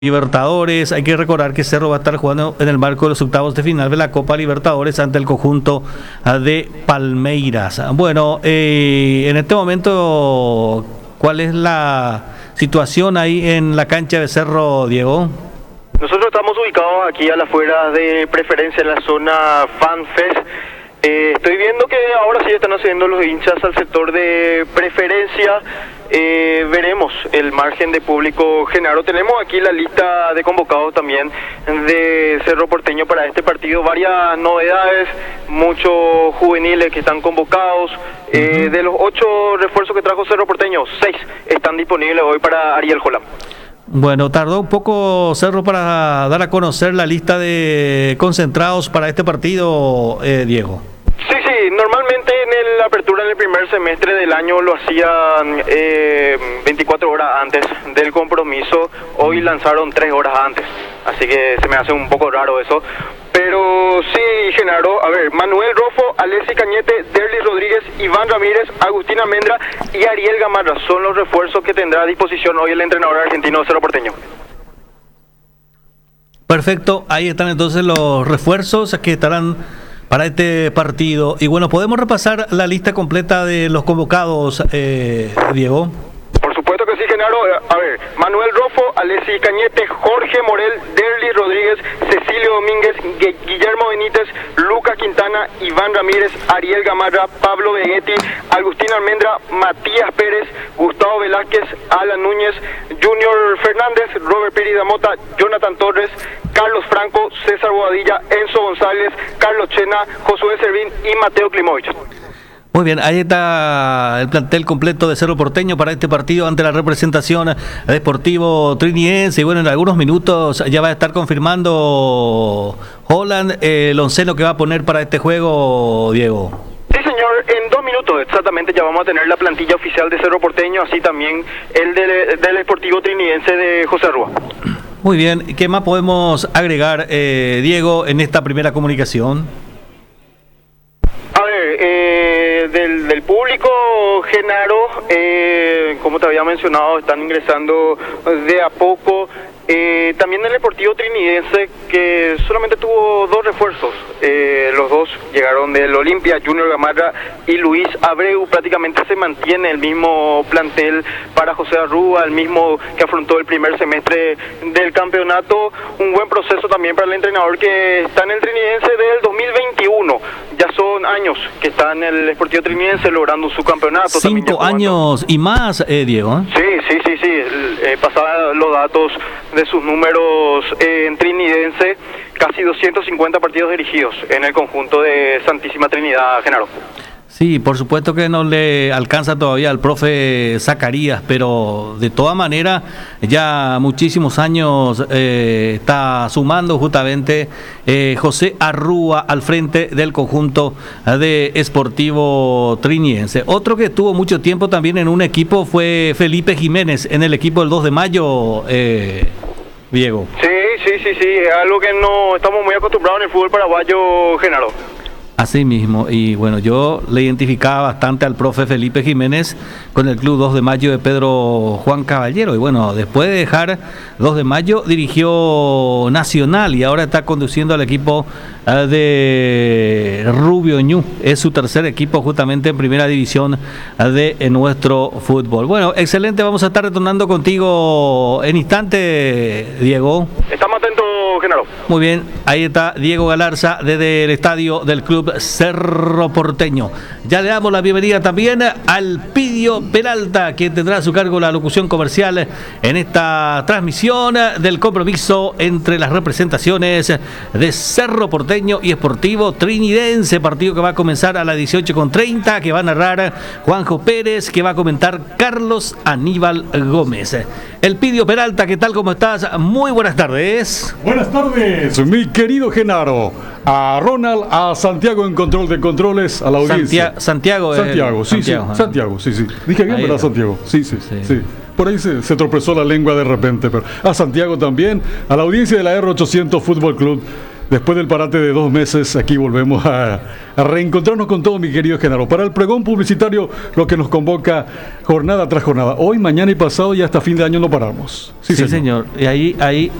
Libertadores. Hay que recordar que Cerro va a estar jugando en el marco de los octavos de final de la Copa Libertadores ante el conjunto de Palmeiras. Bueno, en este momento, ¿cuál es la situación ahí en la cancha de Cerro, Diego? Nosotros estamos ubicados aquí a las afueras de Preferencia, en la zona FanFest. Estoy viendo que ahora sí están haciendo los hinchas al sector de Preferencia. Veremos el margen de público. Genaro, tenemos aquí la lista de convocados también de Cerro Porteño para este partido. Varias novedades, muchos juveniles que están convocados. De los 8 refuerzos que trajo Cerro Porteño, 6 están disponibles hoy para Ariel Holland. Bueno, tardó un poco Cerro para dar a conocer la lista de concentrados para este partido, Diego. Sí, normalmente en la apertura en el primer semestre del año lo hacían 24 horas antes del compromiso. Hoy lanzaron 3 horas antes, así que se me hace un poco raro eso. Pero sí, Genaro, a ver, Manuel Rofo, Alexis Cañete, Derly Rodríguez, Iván Ramírez, Agustín Almendra y Ariel Gamarra son los refuerzos que tendrá a disposición hoy el entrenador argentino de Cerro Porteño. Perfecto, ahí están entonces los refuerzos que estarán para este partido. Y bueno, ¿podemos repasar la lista completa de los convocados, Diego? Por supuesto que sí, Genaro. A ver, Manuel Rofo, Alexis Cañete, Jorge Morel, Derly Rodríguez, Cecilio Domínguez, Guillermo Benítez, Lucas Quintana, Iván Ramírez, Ariel Gamarra, Pablo Vegetti, Agustín Almendra, Matías Pérez, Gustavo Velázquez, Alan Núñez, Junior Fernández, Robert Piri Damota, Jonathan Torres, Carlos Franco, César Boadilla, Enzo González, Carlos Chena, Josué Servín y Mateo Klimovich. Muy bien, ahí está el plantel completo de Cerro Porteño para este partido ante la representación de Sportivo Trinidense. Y bueno, en algunos minutos ya va a estar confirmando Holland el onceno que va a poner para este juego, Diego. Sí, señor, en 2 minutos exactamente ya vamos a tener la plantilla oficial de Cerro Porteño, así también el del Sportivo Trinidense de José Rúa. Muy bien, ¿qué más podemos agregar, Diego, en esta primera comunicación? A ver, del público, Genaro, como te había mencionado, están ingresando de a poco. También el Deportivo Trinidense, que solamente tuvo 2 refuerzos. Los 2 llegaron del Olimpia, Junior Gamarra y Luis Abreu. Prácticamente se mantiene el mismo plantel para José Arrúa, el mismo que afrontó el primer semestre del campeonato. Un buen proceso también para el entrenador que está en el Trinidense del 2021. Ya son años que está en el Deportivo Trinidense logrando su campeonato. 5 años y más, Diego. Sí. Pasaba los datos de sus números en Trinidense, casi 250 partidos dirigidos en el conjunto de Santísima Trinidad, Genaro. Sí, por supuesto que no le alcanza todavía al profe Zacarías, pero de todas maneras ya muchísimos años está sumando justamente José Arrúa al frente del conjunto de Sportivo Trinidense. Otro que estuvo mucho tiempo también en un equipo fue Felipe Jiménez en el equipo del 2 de mayo, Diego. Sí, algo que no estamos muy acostumbrados en el fútbol paraguayo, Genaro. Así mismo, y bueno, yo le identificaba bastante al profe Felipe Jiménez con el Club 2 de Mayo de Pedro Juan Caballero, y bueno, después de dejar 2 de Mayo dirigió Nacional y ahora está conduciendo al equipo de Rubio Ñu. Es su tercer equipo justamente en primera división de nuestro fútbol. Bueno, excelente, vamos a estar retornando contigo en instante, Diego. Estamos atentos, Genaro. Muy bien, ahí está Diego Galarza desde el estadio del Club Cerro Porteño. Ya le damos la bienvenida también al Pidio Peralta, que tendrá a su cargo la locución comercial en esta transmisión del compromiso entre las representaciones de Cerro Porteño y Sportivo Trinidense, partido que va a comenzar a las 18:30, que va a narrar Juanjo Pérez, que va a comentar Carlos Aníbal Gómez. El Pidio Peralta, ¿qué tal? ¿Cómo estás? Muy buenas tardes. Buenas tardes, mi querido Genaro. A Ronald, a Santiago en control de controles, a la audiencia. Santiago, sí. Dije bien, ¿verdad, Santiago? Sí. Por ahí se tropezó la lengua de repente, pero a Santiago también, a la audiencia de la R800 Fútbol Club. Después del parate de 2 meses, aquí volvemos a reencontrarnos con todo, mi querido Genaro. Para el pregón publicitario, lo que nos convoca jornada tras jornada. Hoy, mañana y pasado, y hasta fin de año no paramos. Sí, señor. Y ahí